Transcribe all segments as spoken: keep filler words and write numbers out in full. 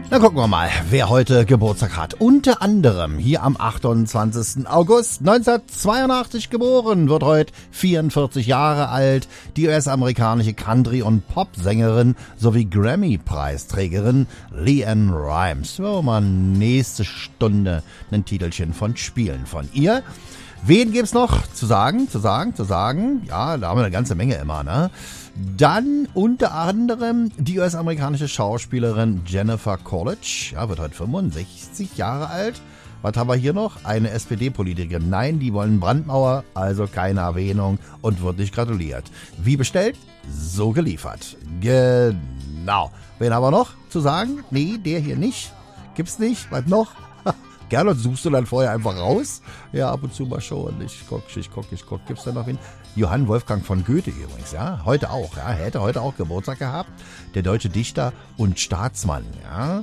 Na gucken wir mal, wer heute Geburtstag hat. Unter anderem hier am achtundzwanzigsten August neunzehnhundertzweiundachtzig geboren, wird heute vierundvierzig Jahre alt, die U S-amerikanische Country- und Popsängerin sowie Grammy-Preisträgerin LeAnn Rimes. Wollen wir mal nächste Stunde ein Titelchen von spielen von ihr. Wen gibt's noch zu sagen, zu sagen, zu sagen? Ja, da haben wir eine ganze Menge immer, ne? Dann unter anderem die U S-amerikanische Schauspielerin Jennifer Coolidge, ja, wird heute fünfundsechzig Jahre alt. Was haben wir hier noch? Eine S P D-Politikerin. Nein, die wollen Brandmauer, also keine Erwähnung und wird nicht gratuliert. Wie bestellt? So geliefert. Genau. Wen haben wir noch zu sagen? Nee, der hier nicht. Gibt's nicht. Was noch? Gerne suchst du dann vorher einfach raus. Ja, ab und zu mal schon. Ich guck, ich guck, ich guck. Gibt's da noch wen? Johann Wolfgang von Goethe übrigens, ja. Heute auch, ja. Hätte heute auch Geburtstag gehabt. Der deutsche Dichter und Staatsmann, ja.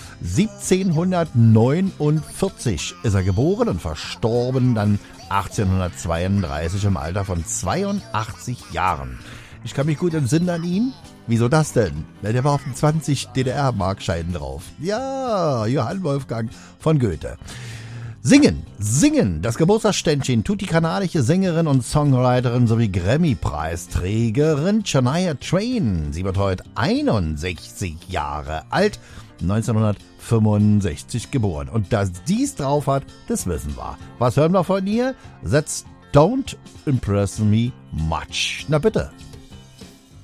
siebzehnhundertneunundvierzig ist er geboren und verstorben dann achtzehnhundertzweiunddreißig im Alter von zweiundachtzig Jahren. Ich kann mich gut entsinnen an ihn. Wieso das denn? Der war auf den zwanzig D D R-Markscheinen drauf. Ja, Johann Wolfgang von Goethe. Singen, singen. Das Geburtstagsständchen tut die kanadische Sängerin und Songwriterin sowie Grammy-Preisträgerin Shania Twain. Sie wird heute einundsechzig Jahre alt, neunzehnhundertfünfundsechzig geboren. Und dass dies drauf hat, das wissen wir. Was hören wir von ihr? That's Don't Impress Me Much. Na bitte.